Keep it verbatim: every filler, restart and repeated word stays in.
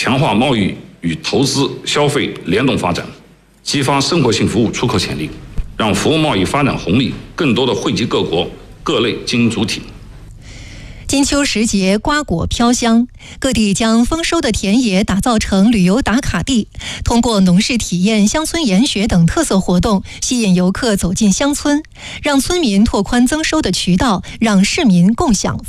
强化贸易与投资消费联动发展，激发生活性服务出口潜力，让服务贸易发展红利更多的惠及各国各类经营主体。 金秋时节，瓜果飘香，各地将丰收的田野打造成旅游打卡地，通过农事体验、乡村研学等特色活动，吸引游客走进乡村，让村民拓宽增收的渠道，让市民共享